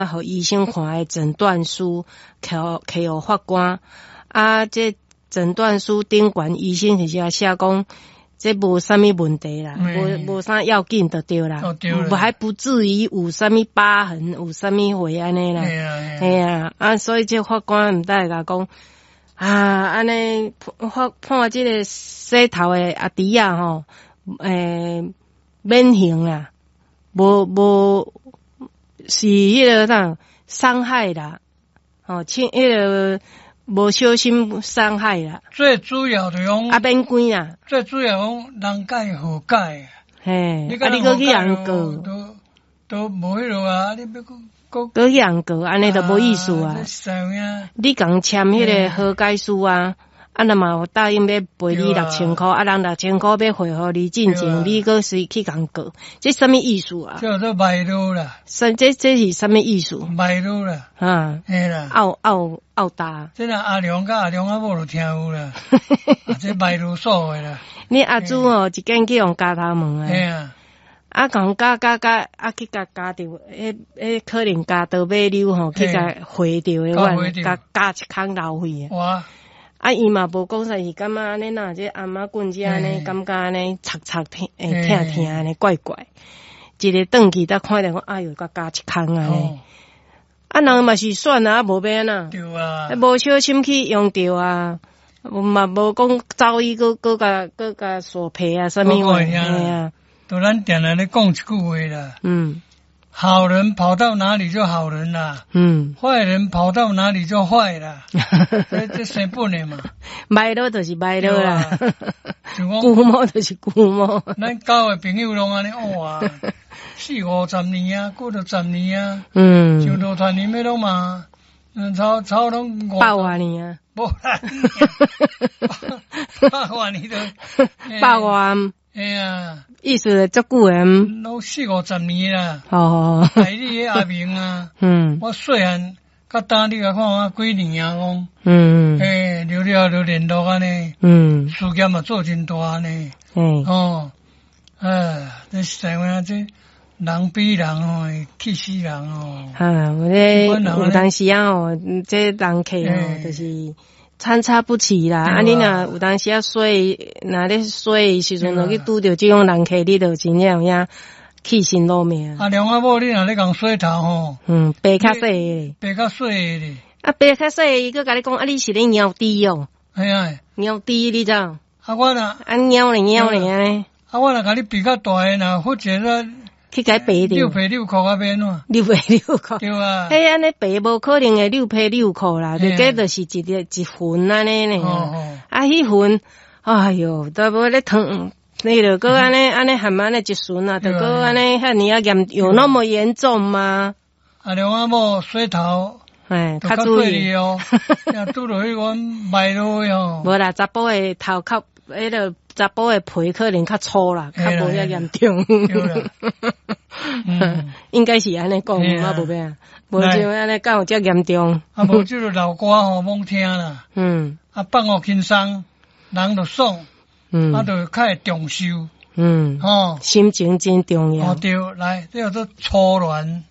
互医生看的诊断书，摕互法官。啊，这诊断书顶悬医生是写讲，这无啥物问题啦，无啥要紧就对啦，还不至于有啥物疤痕，有啥物回安尼啦。嘿啊，所以这法官毋得甲讲安尼判这个洗头的阿弟啊吼，免刑啦，无是迄个啥伤害啦，迄个无小心伤害啦。 最主要就讲免关啦。 最主要讲人改何改？ 嘿，你搁去人告， 都无迄落啊！你要搁去人告，安尼就无意思啊！你共签迄个和解书啊！那嘛有答应要赔你6000块，人6000块要汇互你进前，你搁是去共告，这什么意思啊？ 叫做卖路啦。 这是什么意思？ 卖路啦。嘿啦。 拗打。 这若阿良甲阿良阿某就听有啦。这卖路所的啦。 你阿祖一间去用加头毛啊？ 嘿啊。 讲加去加着，可能加到尾溜吼，去加回着的话，加一空流费啊。哇！伊嘛无讲啥，是感觉安尼呐，这阿妈棍子安尼，感觉安尼擦疼安尼怪怪。一个转去，才看到讲，哎哟，加一空安尼。人嘛是选啊，无变啊。对啊。无小心去用着啊，嘛无讲走伊个甲索赔啊，啥物话啊。 都咱定定咧讲一句话啦。好人跑到哪里就好人啦，坏人跑到哪里就坏啦，这生本的嘛。 歹佬就是歹佬啦，古毛就是古毛。 咱交的朋友拢安尼哇，40-50年啊，过了10年啊，上路团里面拢嘛，超拢 100年啊， 无啦，100年都 100 哎呀， 意思足久诶， 都40-50年啦。代理阿明啊，我细汉甲当你甲看啊几年啊讲，聊就联络安尼，事业嘛做真大呢。这实在话这人比人哦，气死人哦。 有当时啊这人客就是。参差不齐啦，你若有当时若咧水时阵，去拄着这种人客，你就真正有影气心落命。 梁阿某，你若咧讲洗头吼， 白较细白较细咧。 白较细，伊搁甲你讲，你是咧尿滴哦。 系啊， 尿滴你知？ 我若尿咧。 我若甲你比较大诶，若或者说。 去改白的 6皮6裤啊，变喏 ，6皮6裤， 对啊， 嘿，安尼白无可能诶，6皮6裤啦，这就是一份安尼呢。迄份，哎哟，都无咧疼，你就搁安尼含安尼一顺啊，就搁安尼遐尼啊严，有那么严重吗？ 梁阿某洗头， 较注意哦，拄落迄款卖路哦。 无啦，查甫诶头壳。迄个查甫诶皮可能较粗啦，较无遐严重。应该是安尼讲，无变，无像安尼敢有遮严重。 无即个老歌吼，罔听啦。放学轻松，人就爽，就较会重受。 心情真重要。 对，来，这叫做初恋。